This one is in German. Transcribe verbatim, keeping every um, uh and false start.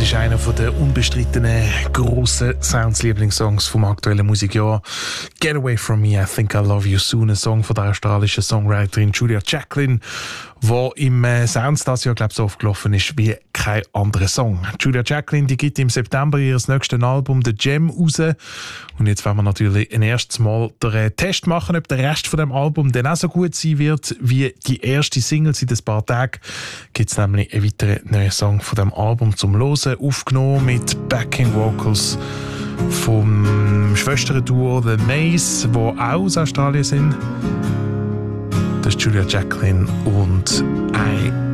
ist einer der unbestrittenen grossen Sounds-Lieblingssongs vom aktuellen Musikjahr. Get Away From Me, I Think I Love You Soon, ein Song von der australischen Songwriterin Julia Jacklin, der im äh, Sounds das Jahr, glaube ich, so aufgelaufen ist wie kein anderer Song. Julia Jacklin, die gibt im September ihr nächstes Album «The Gem» raus. Und jetzt wollen wir natürlich ein erstes Mal den äh, Test machen, ob der Rest von dem Album dann auch so gut sein wird wie die erste Single. Seit ein paar Tagen gibt es nämlich einen weiteren neuen Song von dem Album zum Hören, aufgenommen mit Backing Vocals vom Schwesterduo The Maze, die auch aus Australien sind. Das ist Julia Jacklin und I